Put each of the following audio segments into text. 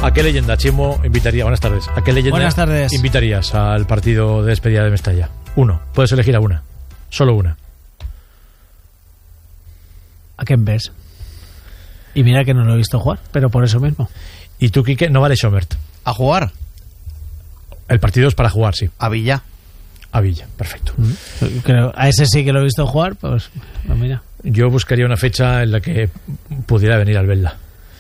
¿A qué leyenda, Chimo, invitaría? Buenas tardes. ¿A qué leyenda invitarías al partido de despedida de Mestalla? Uno. Puedes elegir a una. Solo una. ¿A quién ves? Y mira que no lo he visto jugar, pero por eso mismo. ¿Y tú, Quique? No vale Schommert. ¿A jugar? El partido es para jugar, sí. A Villa. A Villa, perfecto. Creo, a ese sí que lo he visto jugar, pues mira. Yo buscaría una fecha en la que pudiera venir Albelda.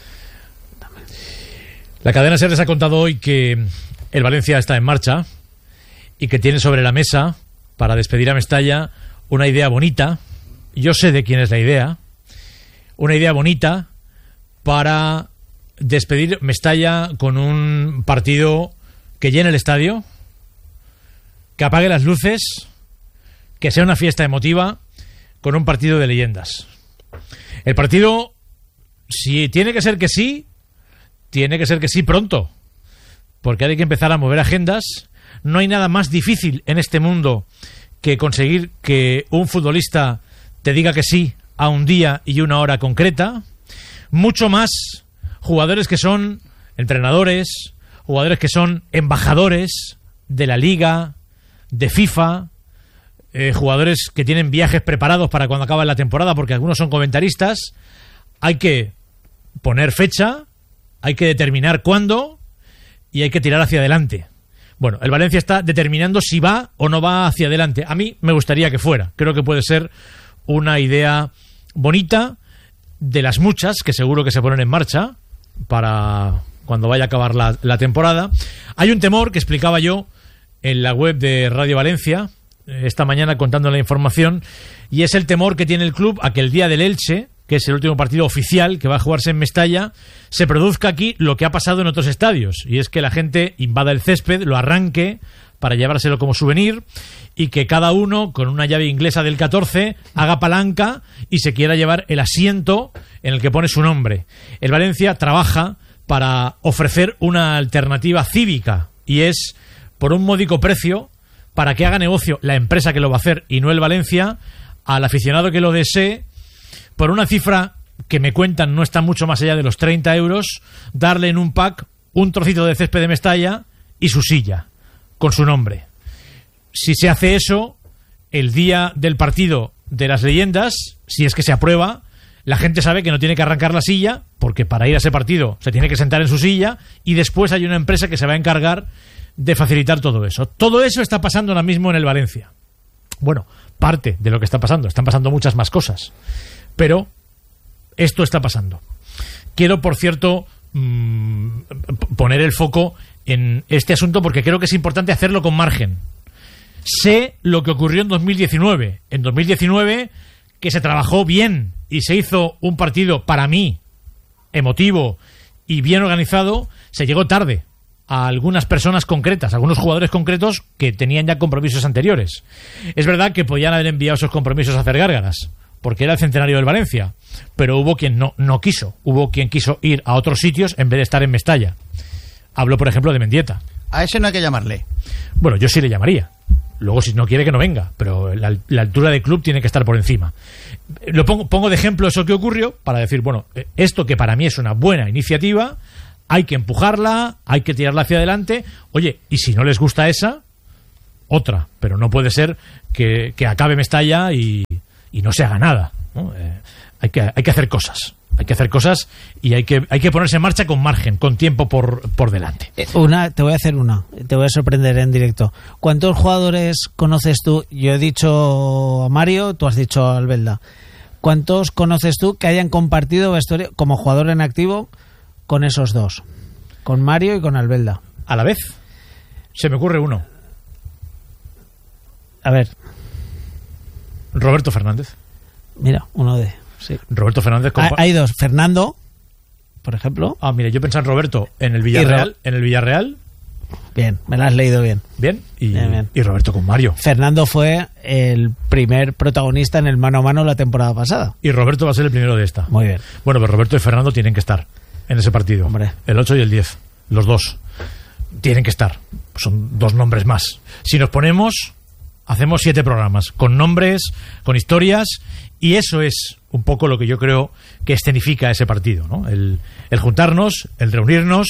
La cadena SER les ha contado hoy que el Valencia está en marcha y que tiene sobre la mesa, para despedir a Mestalla, una idea bonita. Yo sé de quién es la idea. Una idea bonita para despedir Mestalla con un partido que llene el estadio, que apague las luces, que sea una fiesta emotiva, con un partido de leyendas. El partido, si tiene que ser que sí, tiene que ser que sí pronto, porque hay que empezar a mover agendas. No hay nada más difícil en este mundo que conseguir que un futbolista te diga que sí a un día y una hora concreta. Mucho más jugadores que son entrenadores, jugadores que son embajadores de la Liga, de FIFA, jugadores que tienen viajes preparados para cuando acaba la temporada, porque algunos son comentaristas. Hay que poner fecha, hay que determinar cuándo y hay que tirar hacia adelante. Bueno, el Valencia está determinando si va o no va hacia adelante. A mí me gustaría que fuera. Creo que puede ser una idea bonita, de las muchas que seguro que se ponen en marcha para cuando vaya a acabar la temporada. Hay un temor que explicaba yo en la web de Radio Valencia esta mañana contando la información, y es el temor que tiene el club a que el día del Elche, que es el último partido oficial que va a jugarse en Mestalla, se produzca aquí lo que ha pasado en otros estadios, y es que la gente invada el césped, lo arranque para llevárselo como souvenir, y que cada uno, con una llave inglesa del 14, haga palanca y se quiera llevar el asiento en el que pone su nombre. El Valencia trabaja para ofrecer una alternativa cívica, y es por un módico precio, para que haga negocio la empresa que lo va a hacer y no el Valencia, al aficionado que lo desee, por una cifra que me cuentan no está mucho más allá de los 30 euros, darle en un pack un trocito de césped de Mestalla y su silla, con su nombre. Si se hace eso, el día del partido de las leyendas, si es que se aprueba, la gente sabe que no tiene que arrancar la silla, porque para ir a ese partido se tiene que sentar en su silla, y después hay una empresa que se va a encargar de facilitar todo eso. Todo eso está pasando ahora mismo en el Valencia. Bueno, parte de lo que está pasando. Están pasando muchas más cosas, pero esto está pasando. Quiero, por cierto, poner el foco en este asunto, porque creo que es importante hacerlo con margen. Sé lo que ocurrió en 2019. En 2019, que se trabajó bien y se hizo un partido, para mí, emotivo y bien organizado. Se llegó tarde a algunas personas concretas, a algunos jugadores concretos que tenían ya compromisos anteriores. Es verdad que podían haber enviado esos compromisos a hacer gárgaras, porque era el centenario del Valencia, pero hubo quien no quiso. Hubo quien quiso ir a otros sitios en vez de estar en Mestalla. Hablo, por ejemplo, de Mendieta. A ese no hay que llamarle. Bueno, yo sí le llamaría. Luego, si no quiere, que no venga, pero la altura del club tiene que estar por encima. Lo pongo de ejemplo eso que ocurrió, para decir, bueno, esto que para mí es una buena iniciativa, hay que empujarla, hay que tirarla hacia adelante. Oye, y si no les gusta esa, otra. Pero no puede ser que acabe Mestalla y no se haga nada, ¿no? Hay que hacer cosas. Hay que hacer cosas y hay que ponerse en marcha con margen, con tiempo por delante. Te voy a sorprender en directo. ¿Cuántos jugadores conoces tú? Yo he dicho a Mario, tú has dicho a Albelda. ¿Cuántos conoces tú que hayan compartido vestuario como jugador en activo con esos dos? Con Mario y con Albelda. ¿A la vez? Se me ocurre uno. A ver. Roberto Fernández. Mira, uno de... Sí. Roberto Fernández. Hay dos. Fernando, por ejemplo. Ah, mira, yo pensaba en Roberto en el Villarreal. Bien, me lo has leído bien. Bien. Bien. Y Roberto con Mario. Fernando fue el primer protagonista en el mano a mano la temporada pasada. Y Roberto va a ser el primero de esta. Muy bien. Bueno, pues Roberto y Fernando tienen que estar en ese partido. Hombre. El 8 y el 10. Los dos. Tienen que estar. Son dos nombres más. Si nos ponemos, hacemos 7 programas. Con nombres, con historias. Y eso es un poco lo que yo creo que escenifica ese partido, ¿no? El juntarnos, el reunirnos,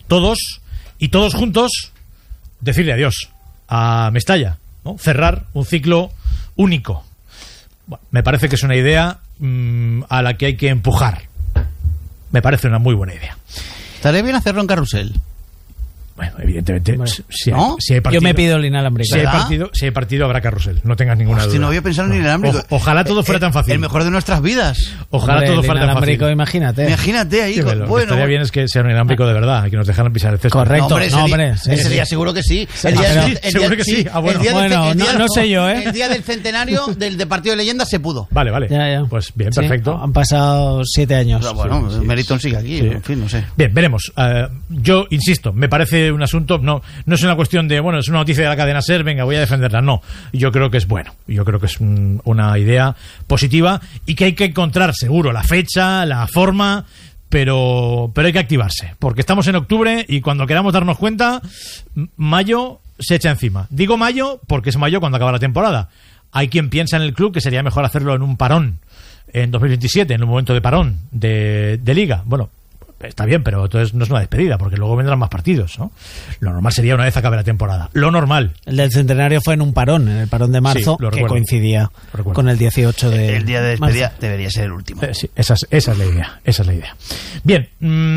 todos, y todos juntos decirle adiós a Mestalla, ¿no? Cerrar un ciclo único. Bueno, me parece que es una idea a la que hay que empujar. Me parece una muy buena idea. Estaría bien hacerlo en carrusel. Bueno, evidentemente, ¿no? si hay partido, yo me pido el inalámbrico. Si hay partido habrá carrusel, no tengas ninguna duda. No había pensado en el inalámbrico. Ojalá todo fuera tan fácil. El mejor de nuestras vidas. Ojalá todo fuera tan fácil. Imagínate ahí. Sí, lo que estaría bien es que sea un inalámbrico de verdad, que nos dejaran pisar el césped. Correcto. Ese día seguro que sí. Seguro que sí. No sé yo, El día del centenario del partido de leyendas se pudo. Vale. Ya. Pues bien, perfecto. Han pasado 7 años. Pero bueno, Meriton sigue aquí. En fin, no sé. Bien, veremos. Yo insisto, me parece un asunto... No es una cuestión de, bueno, es una noticia de la cadena SER, venga, voy a defenderla. No, yo creo que es bueno. Yo creo que es una idea positiva y que hay que encontrar seguro la fecha, la forma, pero hay que activarse. Porque estamos en octubre y cuando queramos darnos cuenta, mayo se echa encima. Digo mayo porque es mayo cuando acaba la temporada. Hay quien piensa en el club que sería mejor hacerlo en un parón, en 2027, en un momento de parón de liga. Bueno, está bien, pero entonces no es una despedida, porque luego vendrán más partidos, ¿no? Lo normal sería una vez acabe la temporada. Lo normal. El del centenario fue en un parón, en el parón de marzo, que coincidía con el 18 de El día de despedida debería ser el último. Sí, esa es la idea. Bien,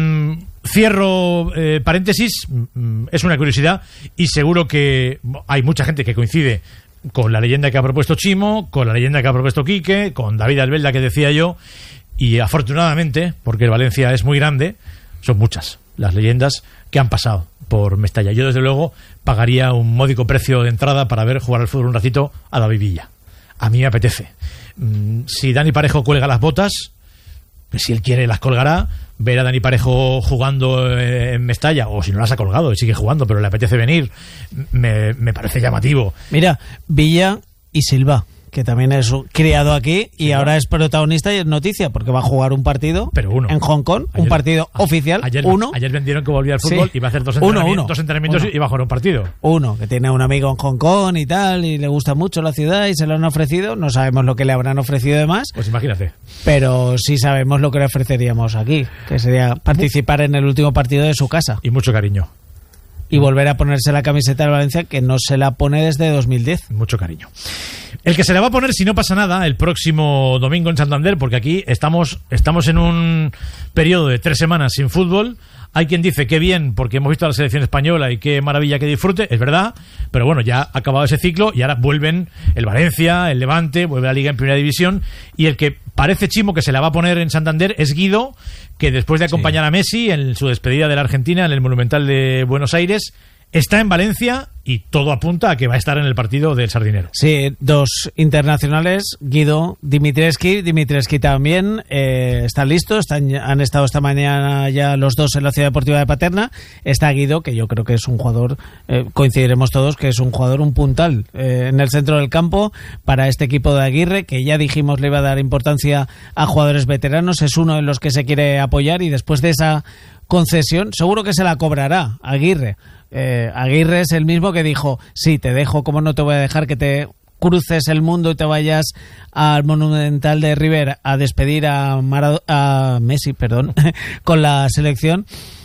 cierro paréntesis. Es una curiosidad y seguro que hay mucha gente que coincide con la leyenda que ha propuesto Chimo, con la leyenda que ha propuesto Quique, con David Albelda, que decía yo. Y afortunadamente, porque el Valencia es muy grande, son muchas las leyendas que han pasado por Mestalla. Yo, desde luego, pagaría un módico precio de entrada para ver jugar al fútbol un ratito a David Villa. A mí me apetece. Si Dani Parejo cuelga las botas, si él quiere las colgará, ver a Dani Parejo jugando en Mestalla, o si no las ha colgado y sigue jugando, pero le apetece venir, me parece llamativo. Mira, Villa y Silva, que también es criado aquí y ahora es protagonista y es noticia porque va a jugar un partido en Hong Kong, un partido oficial. Ayer vendieron que volvía al fútbol y va a hacer dos entrenamientos y va a jugar un partido. Uno, que tiene un amigo en Hong Kong y tal, y le gusta mucho la ciudad y se lo han ofrecido. No sabemos lo que le habrán ofrecido de más. Pues imagínate. Pero sí sabemos lo que le ofreceríamos aquí, que sería participar en el último partido de su casa. Y mucho cariño. Y volver a ponerse la camiseta del Valencia, que no se la pone desde 2010. Mucho cariño. El que se la va a poner, si no pasa nada, el próximo domingo en Santander, porque aquí estamos en un periodo de 3 semanas sin fútbol. Hay quien dice qué bien, porque hemos visto a la selección española y qué maravilla que disfrute, es verdad, pero bueno, ya ha acabado ese ciclo y ahora vuelven el Valencia, el Levante, vuelve la Liga en Primera División, y el que parece Chimo que se la va a poner en Santander es Guido, que después de acompañar a Messi en su despedida de la Argentina en el Monumental de Buenos Aires, está en Valencia y todo apunta a que va a estar en el partido del Sardinero. Sí, 2 internacionales, Guido, Dimitrescu también, están listos, han estado esta mañana ya los dos en la Ciudad Deportiva de Paterna. Está Guido, que yo creo que es un jugador, coincidiremos todos, que es un jugador, un puntal en el centro del campo para este equipo de Aguirre, que ya dijimos le iba a dar importancia a jugadores veteranos, es uno en los que se quiere apoyar y después de esa concesión seguro que se la cobrará Aguirre. Aguirre es el mismo que dijo, sí, te dejo, como no te voy a dejar que te cruces el mundo y te vayas al Monumental de River a despedir a Messi, con la selección.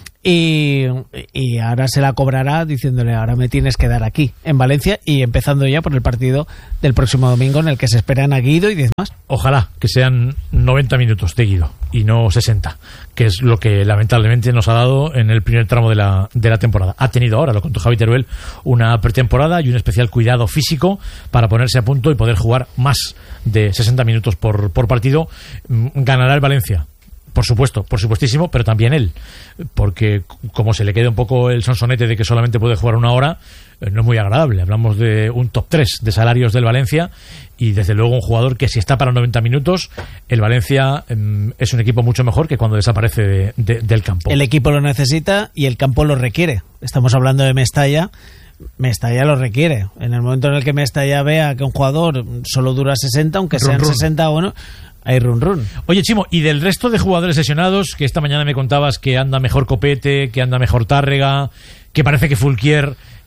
Y ahora se la cobrará diciéndole, ahora me tienes que dar aquí, en Valencia, y empezando ya por el partido del próximo domingo en el que se esperan a Guido y 10 más. Ojalá que sean 90 minutos de Guido y no 60, que es lo que lamentablemente nos ha dado en el primer tramo de la temporada. Ha tenido ahora, lo contó Javi Teruel, una pretemporada y un especial cuidado físico para ponerse a punto y poder jugar más de 60 minutos por partido. Ganará el Valencia. Por supuestísimo, pero también él, porque como se le queda un poco el sonsonete de que solamente puede jugar 1 hora, no es muy agradable. Hablamos de un top 3 de salarios del Valencia y desde luego un jugador que si está para 90 minutos, el Valencia es un equipo mucho mejor que cuando desaparece del campo. El equipo lo necesita y el campo lo requiere. Estamos hablando de Mestalla. Mestalla lo requiere. En el momento en el que Mestalla vea que un jugador solo dura 60, aunque sean 60 o no, hay run. Oye, Chimo, y del resto de jugadores lesionados, que esta mañana me contabas que anda mejor Copete, que anda mejor Tárrega, que parece que Fulquier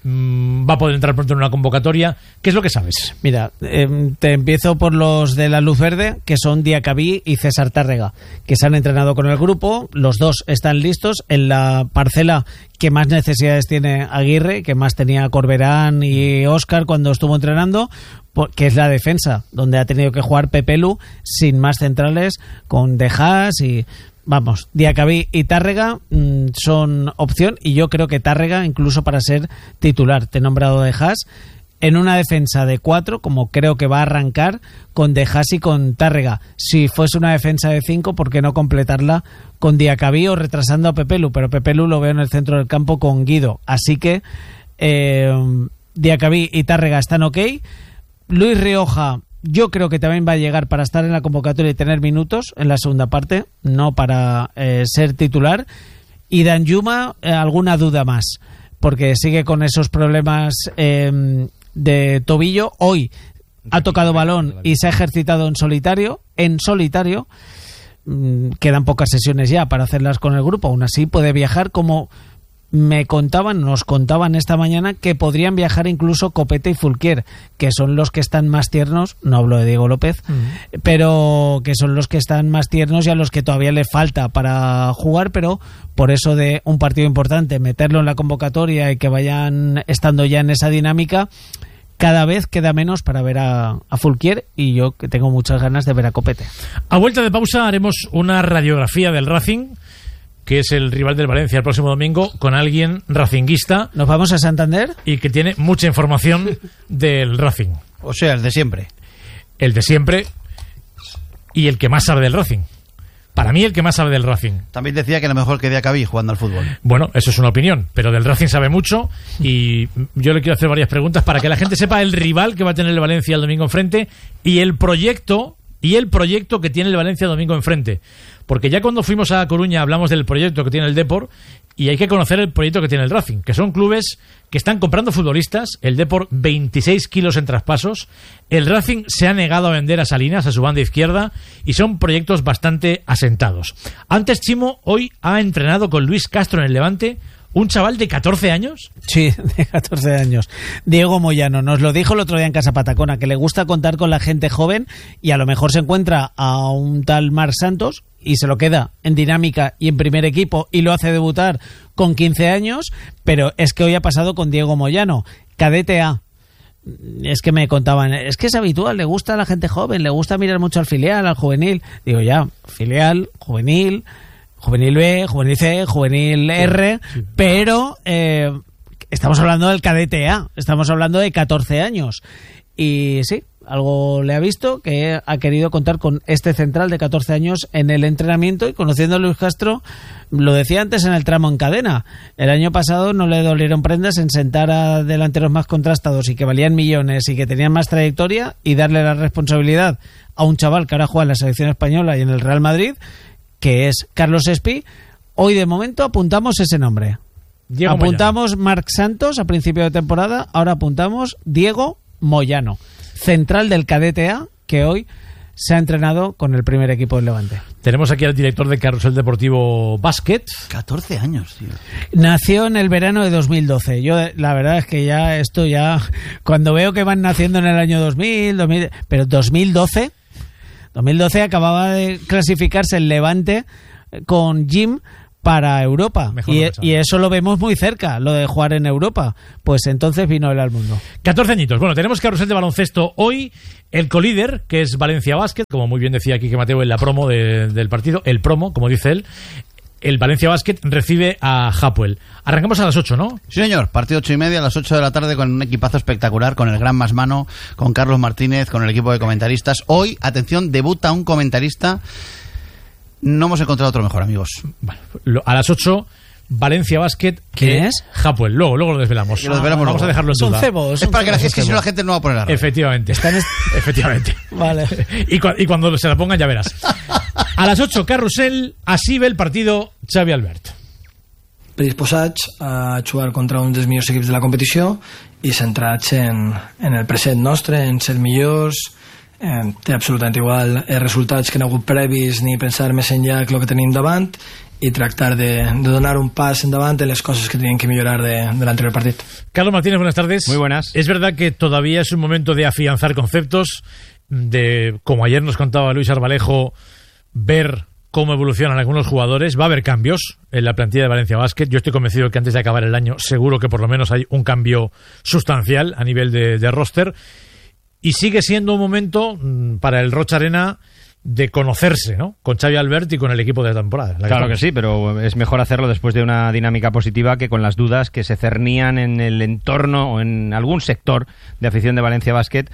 va a poder entrar pronto en una convocatoria. ¿Qué es lo que sabes? Mira, te empiezo por los de la luz verde, que son Diacabí y César Tárrega, que se han entrenado con el grupo. Los dos están listos en la parcela que más necesidades tiene Aguirre, que más tenía Corberán y Óscar cuando estuvo entrenando, que es la defensa, donde ha tenido que jugar Pepelu sin más centrales, con De Haas y... Vamos, Diacabí y Tárrega son opción, y yo creo que Tárrega incluso para ser titular. Te he nombrado De Haas en una defensa de 4, como creo que va a arrancar con De Haas y con Tárrega. Si fuese una defensa de 5, ¿por qué no completarla con Diacabí o retrasando a Pepelu? Pero Pepelu lo veo en el centro del campo con Guido. Así que Diacabí y Tárrega están ok. Luis Rioja, yo creo que también va a llegar para estar en la convocatoria y tener minutos en la segunda parte, no para ser titular. Y Danjuma, alguna duda más, porque sigue con esos problemas de tobillo. Hoy ha tocado balón y se ha ejercitado en solitario. Quedan pocas sesiones ya para hacerlas con el grupo. Aún así puede viajar, como nos contaban esta mañana, que podrían viajar incluso Copete y Fulquier, que son los que están más tiernos, no hablo de Diego López, pero que son los que están más tiernos y a los que todavía le falta para jugar, pero por eso de un partido importante, meterlo en la convocatoria y que vayan estando ya en esa dinámica, cada vez queda menos para ver a Fulquier, y yo que tengo muchas ganas de ver a Copete. A vuelta de pausa haremos una radiografía del Racing, que es el rival del Valencia el próximo domingo, con alguien racinguista. ¿Nos vamos a Santander? Y que tiene mucha información del Racing. O sea, el de siempre. El de siempre y el que más sabe del Racing. Para mí, el que más sabe del Racing. También decía que lo mejor que Diacabí jugando al fútbol. Bueno, eso es una opinión, pero del Racing sabe mucho, y yo le quiero hacer varias preguntas para que la gente sepa el rival que va a tener el Valencia el domingo enfrente y el proyecto que tiene el Valencia el domingo enfrente. Porque ya cuando fuimos a Coruña hablamos del proyecto que tiene el Depor, y hay que conocer el proyecto que tiene el Racing, que son clubes que están comprando futbolistas. El Depor 26 kilos en traspasos, el Racing se ha negado a vender a Salinas, a su banda izquierda, y son proyectos bastante asentados. Antes, Chimo hoy ha entrenado con Luis Castro en el Levante, un chaval de 14 años. Sí, de 14 años. Diego Moyano nos lo dijo el otro día en Casa Patacona, que le gusta contar con la gente joven, y a lo mejor se encuentra a un tal Marc Santos y se lo queda en dinámica y en primer equipo y lo hace debutar con 15 años, pero es que hoy ha pasado con Diego Moyano, cadete A. Es que me contaban, es que es habitual, le gusta a la gente joven, le gusta mirar mucho al filial, al juvenil. Digo, ya, filial, juvenil, juvenil B, juvenil C, juvenil R, pero estamos hablando del cadete A, estamos hablando de 14 años. Y sí, algo le ha visto, que ha querido contar con este central de 14 años en el entrenamiento, y conociendo a Luis Castro, lo decía antes en el tramo en cadena, el año pasado no le dolieron prendas en sentar a delanteros más contrastados y que valían millones y que tenían más trayectoria, y darle la responsabilidad a un chaval que ahora juega en la selección española y en el Real Madrid, que es Carlos Espi. Hoy de momento apuntamos ese nombre. Apuntamos Marc Santos a principio de temporada, ahora apuntamos Diego Moyano, central del cadete A, que hoy se ha entrenado con el primer equipo del Levante. Tenemos aquí al director de Carrusel Deportivo Básquet. 14 años, tío. Nació en el verano de 2012. Yo, la verdad es que ya esto ya, cuando veo que van naciendo en el año 2000, pero 2012 acababa de clasificarse el Levante con Jim para Europa, y eso lo vemos muy cerca, lo de jugar en Europa. Pues entonces vino él al mundo. 14 añitos. Bueno, tenemos carrusel de baloncesto hoy. El colíder, que es Valencia Básquet, como muy bien decía Quique Mateo en la promo del partido, el promo, como dice él. El Valencia Básquet recibe a Hapoel. Arrancamos a las 8, ¿no? Sí, señor. Partido 8:30 a las 8 de la tarde, con un equipazo espectacular, con el gran Masmano, con Carlos Martínez, con el equipo de comentaristas. Hoy, atención, debuta un comentarista. No hemos encontrado otro mejor, amigos. Bueno, a las 8, Valencia Básquet. ¿Qué es? Hapoel. Luego lo desvelamos. Vamos a dejarlo en duda. Es para que la gente, si no, la gente no va a poner la red. Efectivamente. Efectivamente. Vale. Y cuando se la pongan ya verás. A las 8, carrusel. Així ve el partido Xavi Albert. Predisposats a jugar contra un dels millors equips de la competició i centrats en el present nostre, en ser millors, té absolutament igual els resultats que han hagut previs ni pensar més enllà que el que tenim davant y tratar de donar un pas endavant en las cosas que tienen que mejorar del anterior partido. Carlos Martínez, buenas tardes. Muy buenas. Es verdad que todavía es un momento de afianzar conceptos, de, como ayer nos contaba Luis Arbalejo, ver cómo evolucionan algunos jugadores. Va a haber cambios en la plantilla de Valencia Basket. Yo estoy convencido que antes de acabar el año seguro que por lo menos hay un cambio sustancial a nivel de roster. Y sigue siendo un momento para el Rocha Arena de conocerse, ¿no? Con Xavi Albert y con el equipo de la temporada. Claro que sí, pero es mejor hacerlo después de una dinámica positiva que con las dudas que se cernían en el entorno o en algún sector de afición de Valencia Basket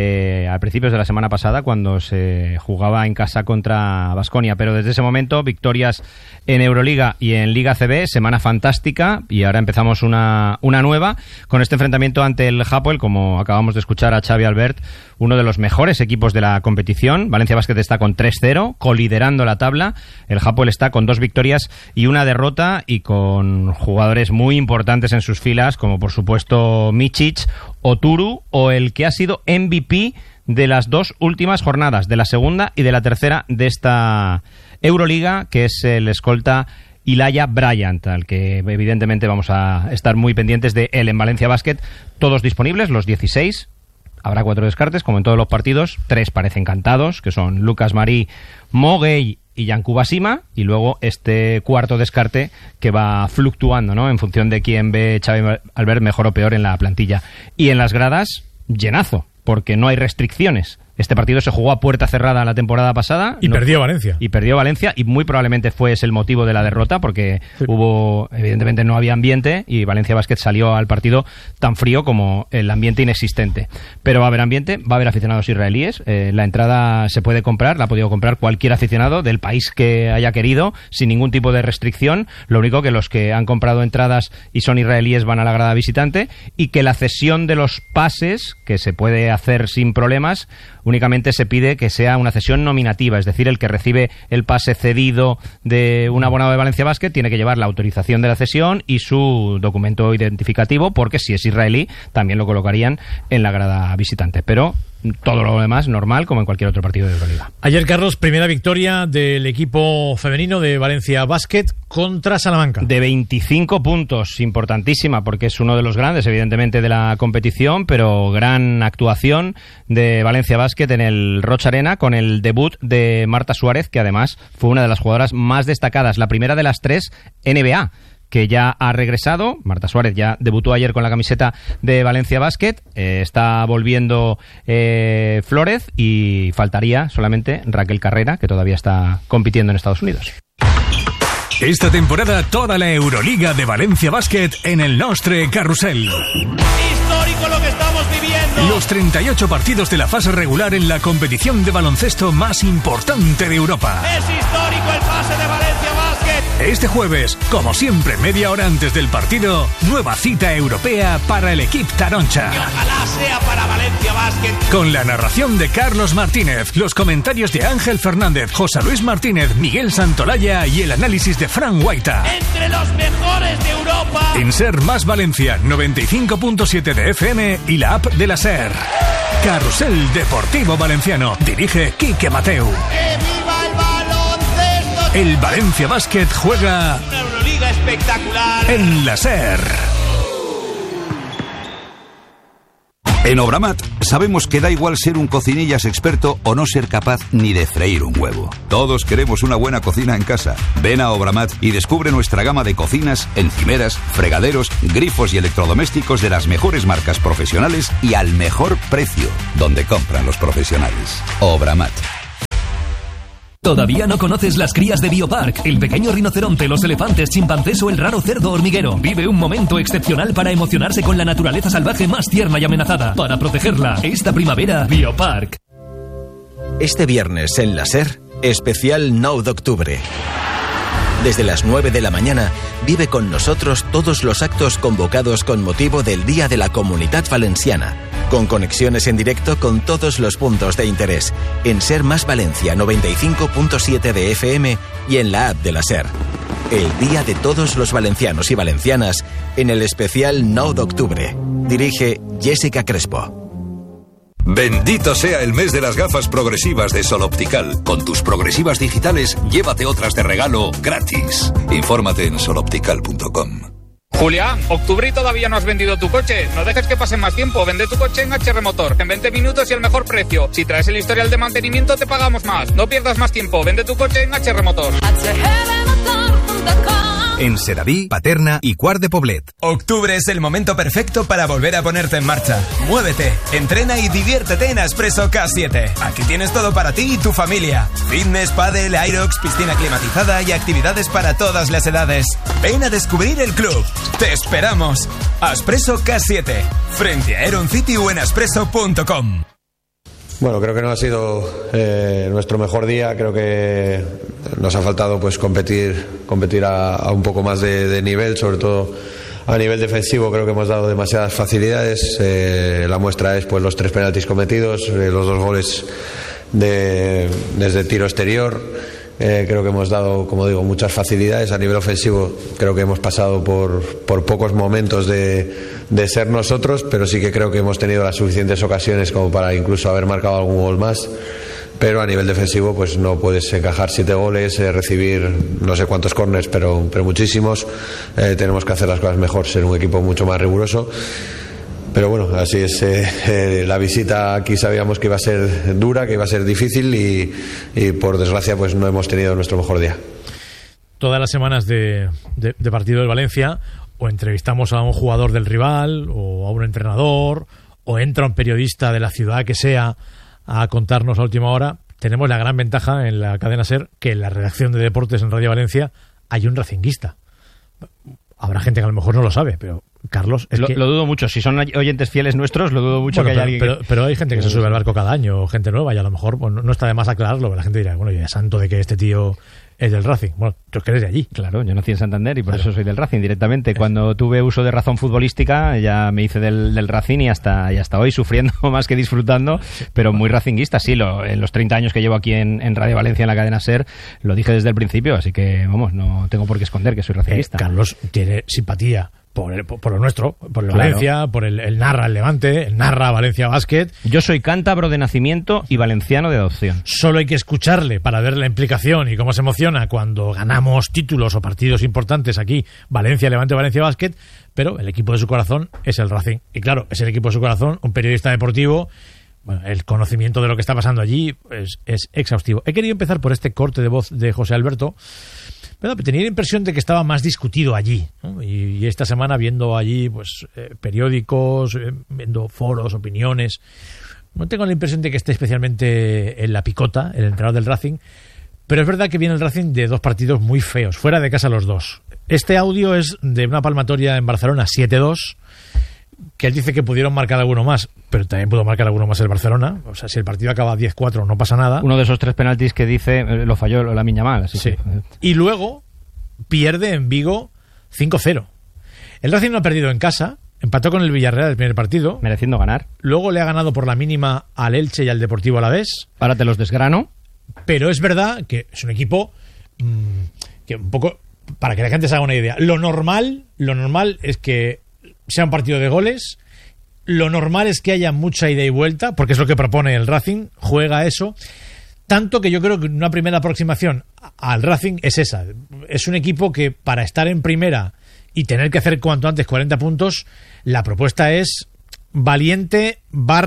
a principios de la semana pasada, cuando se jugaba en casa contra Baskonia. Pero desde ese momento, victorias en Euroliga y en Liga CB, semana fantástica, y ahora empezamos una nueva con este enfrentamiento ante el Hapoel, como acabamos de escuchar a Xavi Albert, uno de los mejores equipos de la competición. Valencia Basket está con 3-0, coliderando la tabla. El Hapoel está con 2 victorias y una derrota, y con jugadores muy importantes en sus filas, como por supuesto Micic, Oturu o el que ha sido MVP de las 2 últimas jornadas, de la segunda y de la tercera de esta Euroliga, que es el escolta Ilaya Bryant, al que evidentemente vamos a estar muy pendientes de él en Valencia Basket. Todos disponibles, los 16. Habrá 4 descartes, como en todos los partidos. 3 parecen cantados, que son Lucas Marí, Mogey y Yankuba Sima, y luego este cuarto descarte que va fluctuando, ¿no?, en función de quién ve Xavi Albert mejor o peor en la plantilla. Y en las gradas, llenazo, porque no hay restricciones. Este partido se jugó a puerta cerrada la temporada pasada. Y perdió Valencia. Y perdió Valencia, y muy probablemente fue ese el motivo de la derrota, porque evidentemente no había ambiente, y Valencia Basket salió al partido tan frío como el ambiente inexistente. Pero va a haber ambiente, va a haber aficionados israelíes. La entrada se puede comprar, la ha podido comprar cualquier aficionado del país que haya querido, sin ningún tipo de restricción. Lo único que los que han comprado entradas y son israelíes van a la grada visitante, y que la cesión de los pases, que se puede hacer sin problemas, únicamente se pide que sea una cesión nominativa, es decir, el que recibe el pase cedido de un abonado de Valencia Basket tiene que llevar la autorización de la cesión y su documento identificativo, porque si es israelí también lo colocarían en la grada visitante. Pero todo lo demás normal, como en cualquier otro partido de Euroliga. Ayer, Carlos, primera victoria del equipo femenino de Valencia Basket contra Salamanca. De 25 puntos, importantísima, porque es uno de los grandes, evidentemente, de la competición, pero gran actuación de Valencia Basket en el Rocha Arena, con el debut de Marta Suárez, que además fue una de las jugadoras más destacadas, la primera de las 3 NBA, que ya ha regresado. Marta Suárez ya debutó ayer con la camiseta de Valencia Basket. Está volviendo Flórez, y faltaría solamente Raquel Carrera, que todavía está compitiendo en Estados Unidos. Esta temporada toda la Euroliga de Valencia Basket en el Nostre Carrusel. Histórico lo que estamos viviendo. Los 38 partidos de la fase regular en la competición de baloncesto más importante de Europa. Es histórico el pase de Valencia Basket. Este jueves, como siempre, media hora antes del partido, nueva cita europea para el equipo Taroncha. Y ojalá sea para Valencia Basket. Con la narración de Carlos Martínez, los comentarios de Ángel Fernández, José Luis Martínez, Miguel Santolaya y el análisis de Fran Guaita. Entre los mejores de Europa. En Ser Más Valencia, 95.7 de FM y la app de la Ser. Carrusel Deportivo Valenciano. Dirige Quique Mateu. ¡Que viva el baloncesto! El Valencia Basket juega Una Euroliga espectacular. en la Ser. En Obramat sabemos que da igual ser un cocinillas experto o no ser capaz ni de freír un huevo. Todos queremos una buena cocina en casa. Ven a Obramat y descubre nuestra gama de cocinas, encimeras, fregaderos, grifos y electrodomésticos de las mejores marcas profesionales y al mejor precio, donde compran los profesionales. Obramat. ¿Todavía no conoces las crías de Biopark? El pequeño rinoceronte, los elefantes, chimpancés o el raro cerdo hormiguero. Vive un momento excepcional para emocionarse con la naturaleza salvaje más tierna y amenazada. Para protegerla, esta primavera, Biopark. Este viernes en la Ser, especial 9 de octubre. Desde las 9 de la mañana, vive con nosotros todos los actos convocados con motivo del Día de la Comunitat Valenciana, con conexiones en directo con todos los puntos de interés, en Ser Más Valencia 95.7 de FM y en la app de la Ser. El Día de todos los valencianos y valencianas en el especial 9 de octubre. Dirige Jessica Crespo. Bendito sea el mes de las gafas progresivas de Sol Optical. Con tus progresivas digitales, llévate otras de regalo gratis. Infórmate en soloptical.com. Julián, octubre y todavía no has vendido tu coche. No dejes que pase más tiempo. Vende tu coche en HR Motor. En 20 minutos y el mejor precio. Si traes el historial de mantenimiento, te pagamos más. No pierdas más tiempo. Vende tu coche en HR Motor. En Sedaví, Paterna y Quart de Poblet. Octubre es el momento perfecto para volver a ponerte en marcha. Muévete, entrena y diviértete en Aspresso K7. Aquí tienes todo para ti y tu familia. Fitness, pádel, aerox, piscina climatizada y actividades para todas las edades. Ven a descubrir el club. ¡Te esperamos! Aspresso K7. Frente a Aeron City o en aspresso.com. Bueno, creo que no ha sido nuestro mejor día. Creo que nos ha faltado pues competir a un poco más de nivel, sobre todo a nivel defensivo. Creo que hemos dado demasiadas facilidades. La muestra es pues los 3 penaltis cometidos, los 2 goles desde tiro exterior. Creo que hemos dado, como digo, muchas facilidades. A nivel ofensivo creo que hemos pasado por pocos momentos de ser nosotros, pero sí que creo que hemos tenido las suficientes ocasiones como para incluso haber marcado algún gol más. Pero a nivel defensivo pues no puedes encajar 7 goles, recibir no sé cuántos córners, pero muchísimos. Tenemos que hacer las cosas mejor, ser un equipo mucho más riguroso. Pero bueno, así es. La visita aquí sabíamos que iba a ser dura, que iba a ser difícil y por desgracia pues no hemos tenido nuestro mejor día. Todas las semanas de partido del Valencia o entrevistamos a un jugador del rival o a un entrenador o entra un periodista de la ciudad que sea a contarnos a última hora. Tenemos la gran ventaja en la cadena SER que en la redacción de deportes en Radio Valencia hay un racinguista. Habrá gente que a lo mejor no lo sabe, pero Carlos... Lo dudo mucho. Si son oyentes fieles nuestros, lo dudo mucho, bueno, que haya alguien... Pero hay gente que se sube al barco cada año, gente nueva, y a lo mejor pues, no está de más aclararlo. La gente dirá, bueno, ya es santo de que este tío es del Racing. Bueno, tú es que eres de allí. Claro, yo nací en Santander y por eso soy del Racing directamente. Cuando tuve uso de razón futbolística, ya me hice del Racing y hasta hoy sufriendo más que disfrutando, pero muy racinguista. Sí, en los 30 años que llevo aquí en Radio Valencia, en la cadena SER, lo dije desde el principio, así que, vamos, no tengo por qué esconder que soy racinguista. Carlos tiene simpatía por lo nuestro, por el Valencia, por el narra el Levante, el narra Valencia Basket. Yo soy cántabro de nacimiento y valenciano de adopción. Solo hay que escucharle para ver la implicación y cómo se emociona cuando ganamos títulos o partidos importantes aquí, Valencia, Levante, Valencia Basket, pero el equipo de su corazón es el Racing. Y claro, es el equipo de su corazón, un periodista deportivo. Bueno, el conocimiento de lo que está pasando allí es exhaustivo. He querido empezar por este corte de voz de José Alberto, pero tenía la impresión de que estaba más discutido allí, ¿no? Y esta semana viendo allí pues periódicos, viendo foros, opiniones, no tengo la impresión de que esté especialmente en la picota el entrenador del Racing, pero es verdad que viene el Racing de 2 partidos muy feos, fuera de casa los 2. Este audio es de una palmatoria en Barcelona 7-2, que él dice que pudieron marcar alguno más, pero también pudo marcar alguno más el Barcelona. O sea, si el partido acaba 10-4 no pasa nada. Uno de esos 3 penaltis que dice lo falló Lamine Yamal, así sí. Que... Y luego pierde en Vigo 5-0. El Racing no ha perdido en casa, empató con el Villarreal el primer partido, mereciendo ganar. Luego le ha ganado por la mínima al Elche y al Deportivo Alavés. Ahora te los desgrano. Pero es verdad que es un equipo que un poco, para que la gente se haga una idea, lo normal es que sea un partido de goles. Lo normal es que haya mucha ida y vuelta, porque es lo que propone el Racing, juega eso. Tanto que yo creo que una primera aproximación al Racing es esa. Es un equipo que para estar en primera y tener que hacer cuanto antes 40 puntos, la propuesta es valiente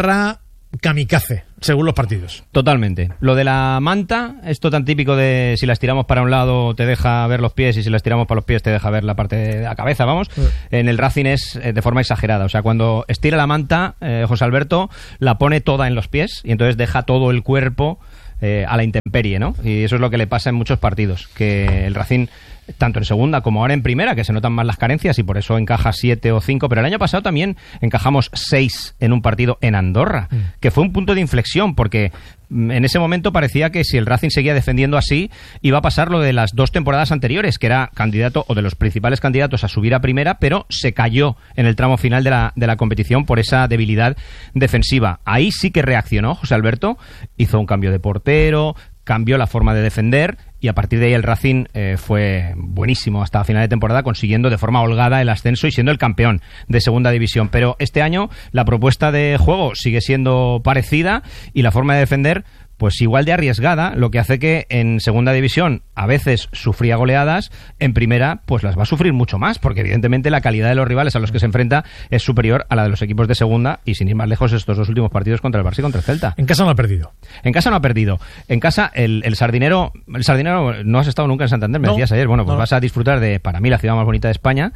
/ kamikaze, según los partidos. Totalmente. Lo de la manta, esto tan típico de si la estiramos para un lado te deja ver los pies y si la estiramos para los pies te deja ver la parte de la cabeza, vamos. En el Racing es de forma exagerada. O sea, cuando estira la manta, José Alberto la pone toda en los pies y entonces deja todo el cuerpo a la intemperie, ¿no? Y eso es lo que le pasa en muchos partidos, que el Racing, tanto en segunda como ahora en primera, que se notan más las carencias y por eso encaja 7 o 5, pero el año pasado también encajamos 6 en un partido en Andorra, que fue un punto de inflexión, porque en ese momento parecía que si el Racing seguía defendiendo así, iba a pasar lo de las 2 temporadas anteriores, que era candidato o de los principales candidatos a subir a primera, pero se cayó en el tramo final de la competición por esa debilidad defensiva. Ahí sí que reaccionó José Alberto, hizo un cambio de portero, cambió la forma de defender y a partir de ahí el Racing fue buenísimo hasta final de temporada, consiguiendo de forma holgada el ascenso y siendo el campeón de segunda división. Pero este año la propuesta de juego sigue siendo parecida y la forma de defender pues igual de arriesgada, lo que hace que en segunda división a veces sufría goleadas, en primera pues las va a sufrir mucho más, porque evidentemente la calidad de los rivales a los que se enfrenta es superior a la de los equipos de segunda, y sin ir más lejos estos dos últimos partidos contra el Barça y contra el Celta. En casa no ha perdido. En casa no ha perdido. En casa el Sardinero no has estado nunca en Santander, me decías ayer. Bueno, pues vas a disfrutar de, para mí, la ciudad más bonita de España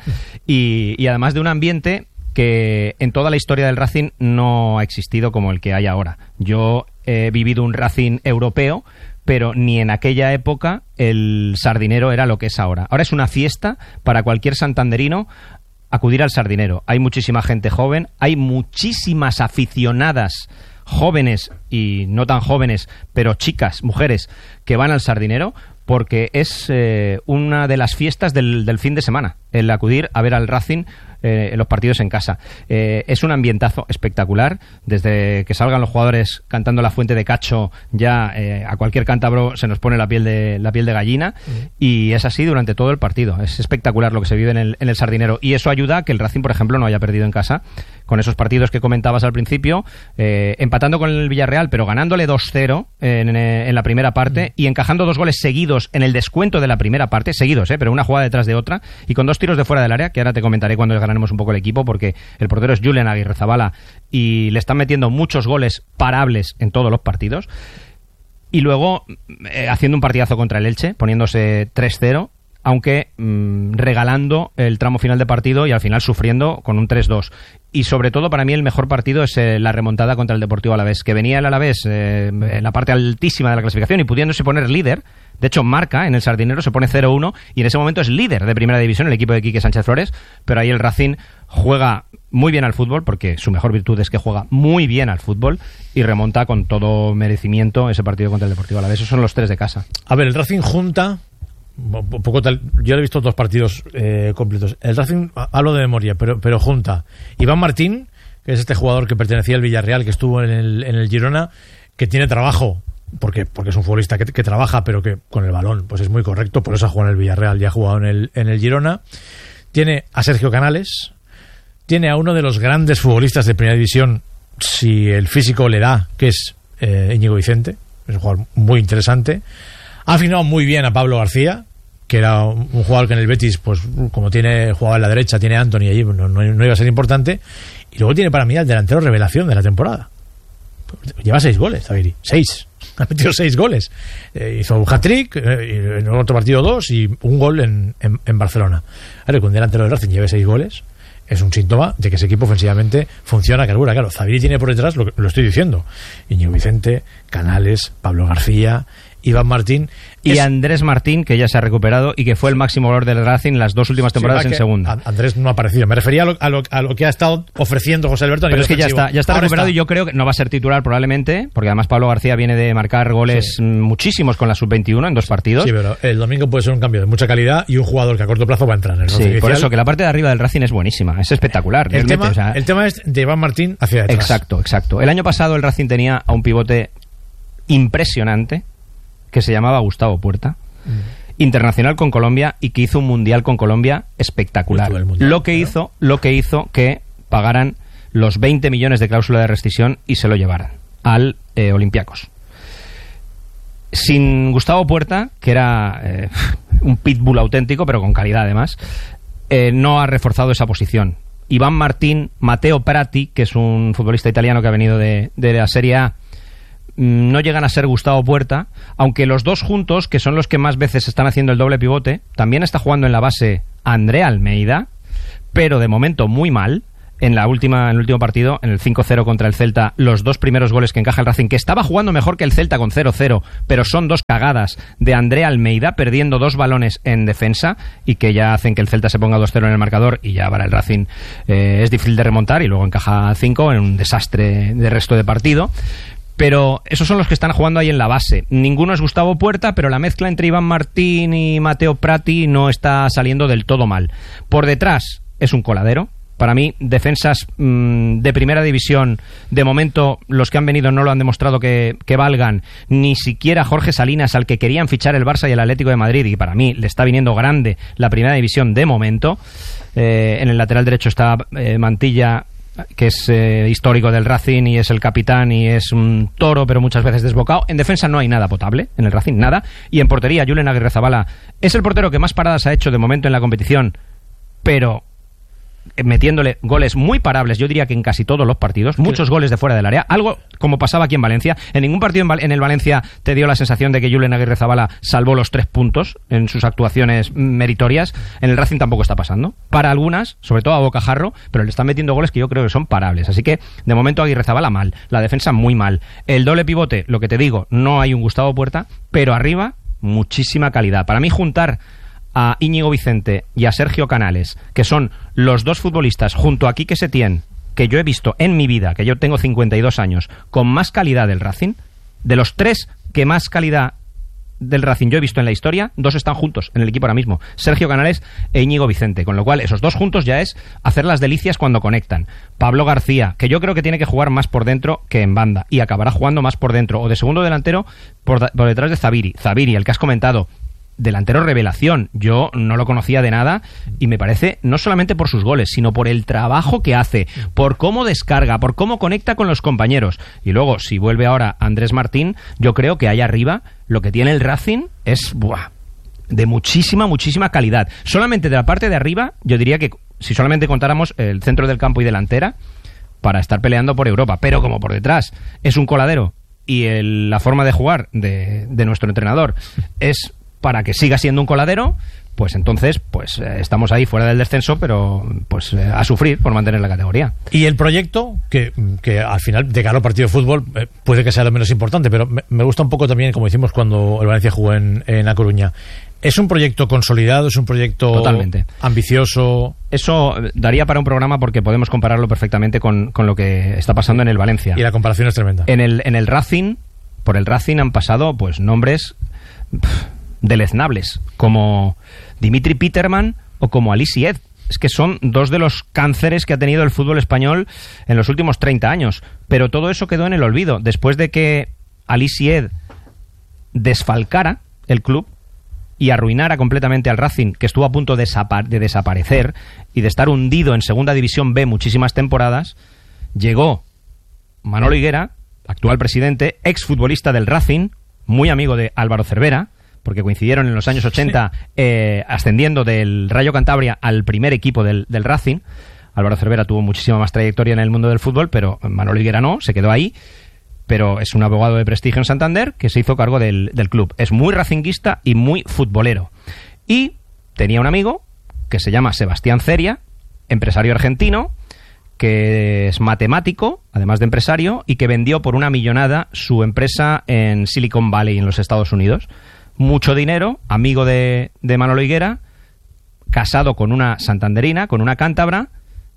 y además de un ambiente que en toda la historia del Racing no ha existido como el que hay ahora. Yo he vivido un Racing europeo, pero ni en aquella época el Sardinero era lo que es ahora. Ahora es una fiesta para cualquier santanderino acudir al Sardinero. Hay muchísima gente joven, hay muchísimas aficionadas jóvenes y no tan jóvenes, pero chicas, mujeres, que van al Sardinero, porque es una de las fiestas del fin de semana, el acudir a ver al Racing en los partidos en casa. Es un ambientazo espectacular, desde que salgan los jugadores cantando La Fuente de Cacho, ya a cualquier cántabro se nos pone la piel de gallina, y es así durante todo el partido. Es espectacular lo que se vive en el Sardinero, y eso ayuda a que el Racing, por ejemplo, no haya perdido en casa, con esos partidos que comentabas al principio, empatando con el Villarreal, pero ganándole 2-0 en la primera parte, y encajando 2 goles seguidos en el descuento de la primera parte, seguidos, pero una jugada detrás de otra, y con 2 tiros de fuera del área, que ahora te comentaré cuando ganemos un poco el equipo, porque el portero es Julen Aguirrezabala y le están metiendo muchos goles parables en todos los partidos, y luego haciendo un partidazo contra el Elche, poniéndose 3-0, aunque regalando el tramo final de partido y al final sufriendo con un 3-2. Y sobre todo para mí el mejor partido es la remontada contra el Deportivo Alavés, que venía el Alavés en la parte altísima de la clasificación y pudiéndose poner líder. De hecho marca en el Sardinero, se pone 0-1 y en ese momento es líder de primera división el equipo de Quique Sánchez Flores, pero ahí el Racing juega muy bien al fútbol, porque su mejor virtud es que juega muy bien al fútbol, y remonta con todo merecimiento ese partido contra el Deportivo Alavés. Esos son los 3 de casa. A ver, el Racing junta un poco tal, yo he visto 2 partidos completos. El Racing, hablo de memoria, pero junta Iván Martín, que es este jugador que pertenecía al Villarreal, que estuvo en el Girona, que tiene trabajo, porque es un futbolista que trabaja, pero que con el balón pues es muy correcto, por eso ha jugado en el Villarreal y ha jugado en el Girona. Tiene a Sergio Canales, tiene a uno de los grandes futbolistas de primera división, si el físico le da, que es Íñigo Vicente, es un jugador muy interesante. Ha afinado muy bien a Pablo García, que era un jugador que en el Betis, pues como jugaba en la derecha, tiene a Anthony allí, no iba a ser importante. Y luego tiene para mí al delantero revelación de la temporada. Lleva 6 goles, Zaviri. 6. Ha metido 6 goles. Hizo un hat-trick, en otro partido 2 y un gol en Barcelona. Ahora, que un delantero del Racing lleve 6 goles es un síntoma de que ese equipo ofensivamente funciona, carbura. Claro, Zaviri tiene por detrás, lo estoy diciendo, Íñigo Vicente, Canales, Pablo García, Iván Martín y Andrés Martín, que ya se ha recuperado y que fue el máximo valor del Racing las 2 últimas temporadas en segunda. Andrés no ha aparecido. Me refería a lo que ha estado ofreciendo José Alberto. Pero es que ya está recuperado, y yo creo que no va a ser titular probablemente, porque además Pablo García viene de marcar goles muchísimos con la sub-21 en 2 partidos. Sí, pero el domingo puede ser un cambio de mucha calidad y un jugador que a corto plazo va a entrar en el once inicial. Por eso que la parte de arriba del Racing es buenísima, es espectacular. El tema es de Iván Martín hacia detrás. Exacto. El año pasado el Racing tenía a un pivote impresionante que se llamaba Gustavo Puerta, internacional con Colombia, y que hizo un mundial con Colombia espectacular. Lo que hizo que pagaran los 20 millones de cláusula de rescisión y se lo llevaran al Olympiacos. Sin Gustavo Puerta, que era un pitbull auténtico, pero con calidad además, no ha reforzado esa posición. Iván Martín, Matteo Prati, que es un futbolista italiano que ha venido de la Serie A, no llegan a ser Gustavo Puerta, aunque los dos juntos, que son los que más veces están haciendo el doble pivote. También está jugando en la base André Almeida, pero de momento muy mal. En el último partido, en el 5-0 contra el Celta, los 2 primeros goles que encaja el Racing, que estaba jugando mejor que el Celta con 0-0, pero son 2 cagadas de André Almeida, perdiendo 2 balones en defensa, y que ya hacen que el Celta se ponga 2-0 en el marcador, y ya para el Racing es difícil de remontar, y luego encaja 5 en un desastre de resto de partido. Pero esos son los que están jugando ahí en la base. Ninguno es Gustavo Puerta, pero la mezcla entre Iván Martín y Matteo Prati no está saliendo del todo mal. Por detrás es un coladero. Para mí, defensas de primera división, de momento los que han venido no lo han demostrado que valgan, ni siquiera Jorge Salinas, al que querían fichar el Barça y el Atlético de Madrid, y para mí le está viniendo grande la primera división de momento. En el lateral derecho está Mantilla, que es histórico del Racing y es el capitán y es un toro, pero muchas veces desbocado. En defensa no hay nada potable en el Racing, nada. Y en portería, Julen Aguirrezabala es el portero que más paradas ha hecho de momento en la competición, pero metiéndole goles muy parables, yo diría que en casi todos los partidos, muchos goles de fuera del área, algo como pasaba aquí en Valencia. En ningún partido en el Valencia te dio la sensación de que Julen Aguirrezabala salvó los 3 puntos en sus actuaciones meritorias. En el Racing tampoco está pasando. Para algunas, sobre todo a bocajarro, pero le están metiendo goles que yo creo que son parables. Así que, de momento, Aguirrezabala mal, la defensa muy mal. El doble pivote, lo que te digo, no hay un Gustavo Puerta, pero arriba, muchísima calidad. Para mí, juntar a Íñigo Vicente y a Sergio Canales, que son los dos futbolistas junto a Quique Setién que yo he visto en mi vida, que yo tengo 52 años, con más calidad del Racing, de los 3 que más calidad del Racing yo he visto en la historia, 2 están juntos en el equipo ahora mismo, Sergio Canales e Íñigo Vicente, con lo cual esos 2 juntos ya es hacer las delicias cuando conectan. Pablo García, que yo creo que tiene que jugar más por dentro que en banda, y acabará jugando más por dentro, o de segundo delantero por detrás de Zabiri, el que has comentado, delantero revelación. Yo no lo conocía de nada y me parece, no solamente por sus goles, sino por el trabajo que hace, por cómo descarga, por cómo conecta con los compañeros. Y luego, si vuelve ahora Andrés Martín, yo creo que ahí arriba lo que tiene el Racing es de muchísima calidad. Solamente de la parte de arriba, yo diría que si solamente contáramos el centro del campo y delantera, para estar peleando por Europa, pero como por detrás es un coladero y la forma de jugar de nuestro entrenador es para que siga siendo un coladero, pues entonces estamos ahí fuera del descenso, pero a sufrir por mantener la categoría. Y el proyecto, que al final, de cara al partido de fútbol, puede que sea lo menos importante, pero me gusta un poco también, como hicimos cuando el Valencia jugó en A Coruña. ¿Es un proyecto consolidado? ¿Es un proyecto totalmente ambicioso? Eso daría para un programa porque podemos compararlo perfectamente con lo que está pasando en el Valencia. Y la comparación es tremenda. En el Racing, por el Racing han pasado nombres deleznables, como Dimitri Peterman o como Ali Sied. Es que son 2 de los cánceres que ha tenido el fútbol español en los últimos 30 años. Pero todo eso quedó en el olvido. Después de que Ali Sied desfalcara el club y arruinara completamente al Racing, que estuvo a punto de desaparecer y de estar hundido en Segunda División B muchísimas temporadas, llegó Manolo Higuera, actual presidente, exfutbolista del Racing, muy amigo de Álvaro Cervera, porque coincidieron en los años 80 ascendiendo del Rayo Cantabria al primer equipo del Racing. Álvaro Cervera tuvo muchísima más trayectoria en el mundo del fútbol, pero Manolo Higuera no, se quedó ahí, pero es un abogado de prestigio en Santander que se hizo cargo del club. Es muy racinguista y muy futbolero. Y tenía un amigo que se llama Sebastián Ceria, empresario argentino, que es matemático, además de empresario, y que vendió por una millonada su empresa en Silicon Valley, en los Estados Unidos. Mucho dinero, amigo de Manolo Higuera, casado con una santanderina, con una cántabra,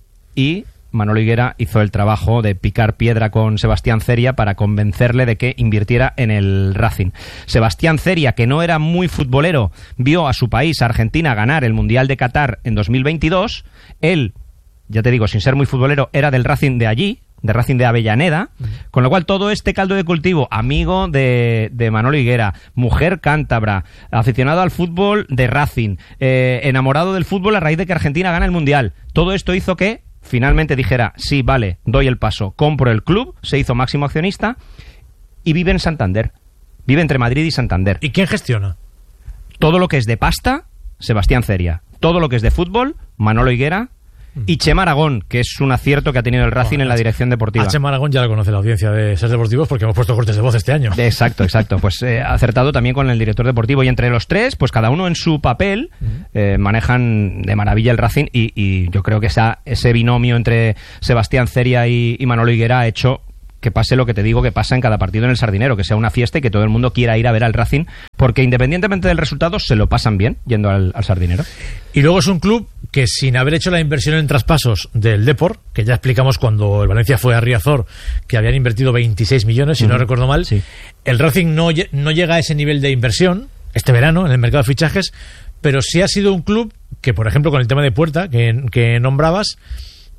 y Manolo Higuera hizo el trabajo de picar piedra con Sebastián Ceria para convencerle de que invirtiera en el Racing. Sebastián Ceria, que no era muy futbolero, vio a su país, Argentina, ganar el Mundial de Qatar en 2022. Él, ya te digo, sin ser muy futbolero, era del Racing de allí, de Racing de Avellaneda, con lo cual todo este caldo de cultivo, amigo de Manolo Higuera, mujer cántabra, aficionado al fútbol de Racing, enamorado del fútbol a raíz de que Argentina gana el Mundial, todo esto hizo que finalmente dijera, sí, vale, doy el paso, compro el club, se hizo máximo accionista y vive en Santander, vive entre Madrid y Santander. ¿Y quién gestiona? Todo lo que es de pasta, Sebastián Ceria, todo lo que es de fútbol, Manolo Higuera, y Chema Aragón, que es un acierto que ha tenido el Racing en la dirección deportiva. A Chema Aragón ya lo conoce la audiencia de Ser Deportivos porque hemos puesto cortes de voz este año. Exacto. Pues acertado también con el director deportivo. Y entre los 3, pues cada uno en su papel, manejan de maravilla el Racing. Y yo creo que ese binomio entre Sebastián Ceria y Manolo Higuera ha hecho que pase lo que te digo que pasa en cada partido en el Sardinero, que sea una fiesta y que todo el mundo quiera ir a ver al Racing, porque independientemente del resultado se lo pasan bien yendo al Sardinero. Y luego es un club que, sin haber hecho la inversión en traspasos del Depor, que ya explicamos cuando el Valencia fue a Riazor que habían invertido 26 millones, si no recuerdo mal, sí. El Racing no llega a ese nivel de inversión este verano en el mercado de fichajes, pero sí ha sido un club que, por ejemplo, con el tema de Puerta que nombrabas,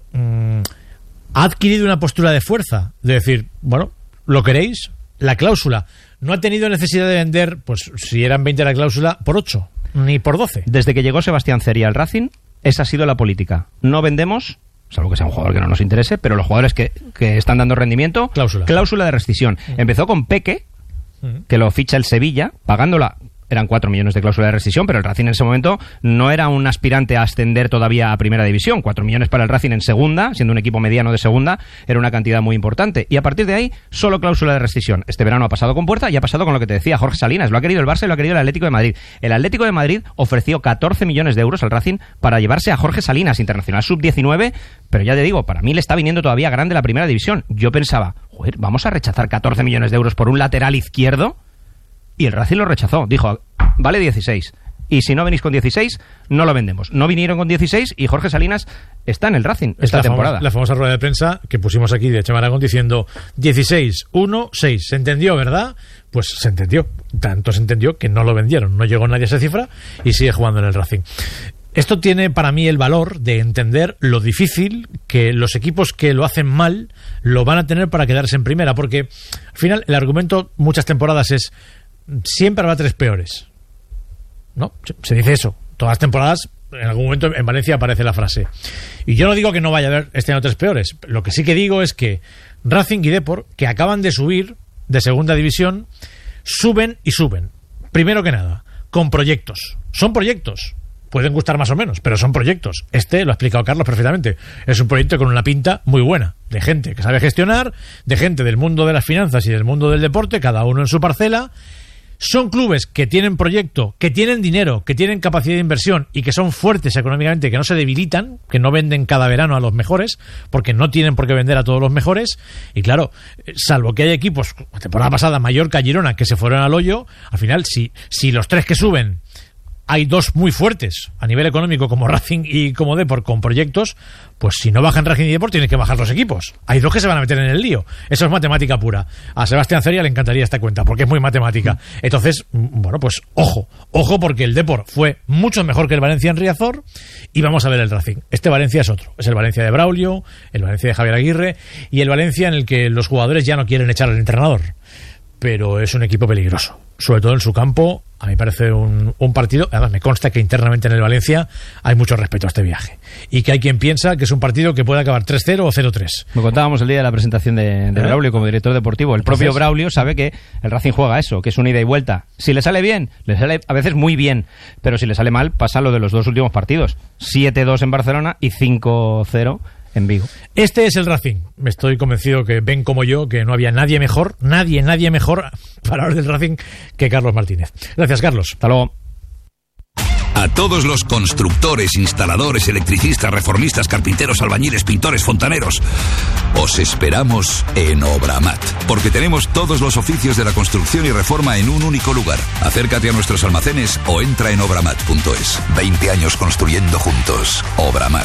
ha adquirido una postura de fuerza, de decir, bueno, ¿lo queréis? La cláusula. No ha tenido necesidad de vender, pues si eran 20 la cláusula, por 8, ni por 12. Desde que llegó Sebastián Ceri al Racing, esa ha sido la política. No vendemos, salvo que sea un jugador que no nos interese, pero los jugadores que están dando rendimiento, cláusula de rescisión. Empezó con Peque, que lo ficha el Sevilla, pagándola. Eran 4 millones de cláusula de rescisión, pero el Racing en ese momento no era un aspirante a ascender todavía a primera división. 4 millones para el Racing en segunda, siendo un equipo mediano de segunda, era una cantidad muy importante. Y a partir de ahí, solo cláusula de rescisión. Este verano ha pasado con Puerta y ha pasado con lo que te decía Jorge Salinas. Lo ha querido el Barça y lo ha querido el Atlético de Madrid. El Atlético de Madrid ofreció 14 millones de euros al Racing para llevarse a Jorge Salinas, internacional sub-19, pero ya te digo, para mí le está viniendo todavía grande la primera división. Yo pensaba, joder, ¿vamos a rechazar 14 millones de euros por un lateral izquierdo? Y el Racing lo rechazó. Dijo, vale 16. Y si no venís con 16, no lo vendemos. No vinieron con 16 y Jorge Salinas está en el Racing esta temporada. La famosa rueda de prensa que pusimos aquí de Chema Aragón diciendo 16, 1, 6. ¿Se entendió, verdad? Pues se entendió. Tanto se entendió que no lo vendieron. No llegó nadie a esa cifra y sigue jugando en el Racing. Esto tiene para mí el valor de entender lo difícil que los equipos que lo hacen mal lo van a tener para quedarse en primera. Porque al final el argumento muchas temporadas es siempre habrá 3 peores. ¿No? Se dice eso. Todas las temporadas, en algún momento en Valencia aparece la frase. Y yo no digo que no vaya a haber este año 3 peores. Lo que sí que digo es que Racing y Depor, que acaban de subir de segunda división, suben y suben. Primero que nada, con proyectos. Son proyectos. Pueden gustar más o menos, pero son proyectos. Este lo ha explicado Carlos perfectamente. Es un proyecto con una pinta muy buena, de gente que sabe gestionar, de gente del mundo de las finanzas y del mundo del deporte, cada uno en su parcela. Son clubes que tienen proyecto, que tienen dinero, que tienen capacidad de inversión y que son fuertes económicamente, que no se debilitan, que no venden cada verano a los mejores, porque no tienen por qué vender a todos los mejores. Y claro, salvo que haya equipos, la temporada pasada, Mallorca, Girona, que se fueron al hoyo, al final, si los 3 que suben hay 2 muy fuertes a nivel económico como Racing y como Depor con proyectos, pues si no bajan Racing y Depor tienen que bajar los equipos. Hay 2 que se van a meter en el lío. Eso es matemática pura. A Sebastián Ceria le encantaría esta cuenta porque es muy matemática. Entonces, bueno, pues ojo porque el Depor fue mucho mejor que el Valencia en Riazor y vamos a ver el Racing. Este Valencia es otro. Es el Valencia de Braulio, el Valencia de Javier Aguirre y el Valencia en el que los jugadores ya no quieren echar al entrenador. Pero es un equipo peligroso. Sobre todo en su campo, a mí me parece un partido, además me consta que internamente en el Valencia hay mucho respeto a este viaje. Y que hay quien piensa que es un partido que puede acabar 3-0 o 0-3. Lo contábamos el día de la presentación de Braulio como director deportivo. El propio Braulio sabe que el Racing juega eso, que es una ida y vuelta. Si le sale bien, le sale a veces muy bien. Pero si le sale mal, pasa lo de los 2 últimos partidos. 7-2 en Barcelona y 5-0 en Vigo. Este es el Racing. Me estoy convencido que ven como yo que no había nadie mejor para hablar del Racing que Carlos Martínez. Gracias, Carlos. Hasta luego. A todos los constructores, instaladores, electricistas, reformistas, carpinteros, albañiles, pintores, fontaneros, os esperamos en Obramat, porque tenemos todos los oficios de la construcción y reforma en un único lugar. Acércate a nuestros almacenes o entra en obramat.es. 20 años construyendo juntos. Obramat.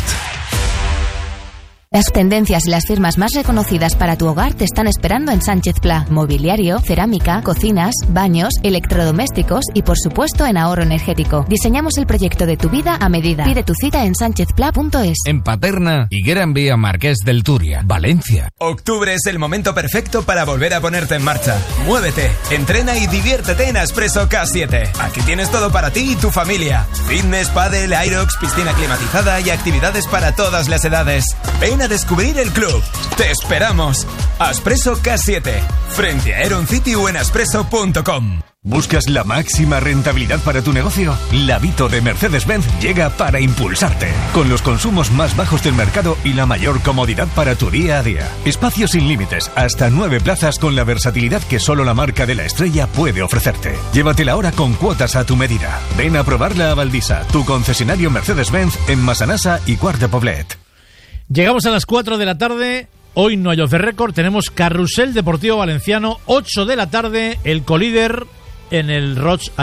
Las tendencias y las firmas más reconocidas para tu hogar te están esperando en Sánchez Pla. Mobiliario, cerámica, cocinas, baños, electrodomésticos y por supuesto en ahorro energético. Diseñamos el proyecto de tu vida a medida. Pide tu cita en sánchezpla.es. En Paterna, Higuera en Vía Marqués del Turia, Valencia. Octubre es el momento perfecto para volver a ponerte en marcha. Muévete, entrena y diviértete en Aspresso K7. Aquí tienes todo para ti y tu familia. Fitness, pádel, aerox, piscina climatizada y actividades para todas las edades. Ven a descubrir el club. Te esperamos. Aspresso K7, frente a Aeron City o en aspresso.com. ¿Buscas la máxima rentabilidad para tu negocio? La Vito de Mercedes-Benz llega para impulsarte, con los consumos más bajos del mercado y la mayor comodidad para tu día a día. Espacios sin límites, hasta 9 plazas con la versatilidad que solo la marca de la estrella puede ofrecerte. Llévatela ahora con cuotas a tu medida. Ven a probarla a Valdisa, tu concesionario Mercedes-Benz en Massanassa y Quart de Poblet. Llegamos a las 4 de la tarde. Hoy no hay off the record. Tenemos Carrusel Deportivo Valenciano, 8 de la tarde, el colíder en el Roig